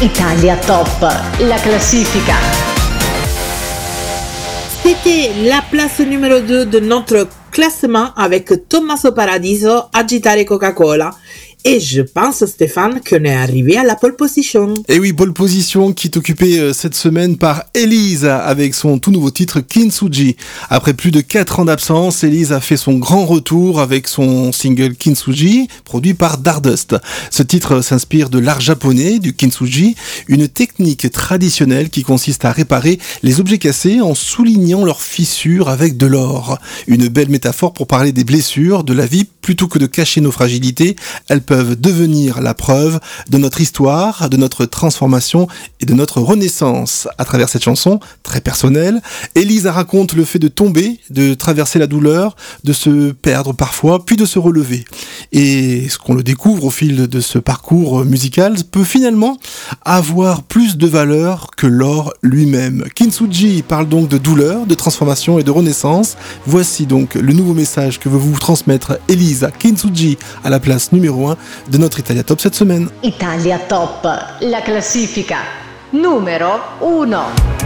Italia Top, la classifica. C'était la place numéro 2 de notre classement avec Tommaso Paradiso, Agitare Coca-Cola. Et je pense, Stéphane, qu'on est arrivé à la pole position. Et oui, pole position qui est occupée cette semaine par Elise avec son tout nouveau titre Kintsugi. Après plus de 4 ans d'absence, Elise a fait son grand retour avec son single Kintsugi, produit par Dardust. Ce titre s'inspire de l'art japonais, du Kintsugi, une technique traditionnelle qui consiste à réparer les objets cassés en soulignant leurs fissures avec de l'or. Une belle métaphore pour parler des blessures, de la vie, plutôt que de cacher nos fragilités. Elles peuvent devenir la preuve de notre histoire, de notre transformation et de notre renaissance. À travers cette chanson, très personnelle, Elisa raconte le fait de tomber, de traverser la douleur, de se perdre parfois, puis de se relever. Et ce qu'on le découvre au fil de ce parcours musical peut finalement avoir plus de valeur que l'or lui-même. Kintsugi parle donc de douleur, de transformation et de renaissance. Voici donc le nouveau message que veut vous transmettre Elisa Kintsugi à la place numéro 1 de notre Italia Top cette semaine. Italia Top, la classifica. Numero 1.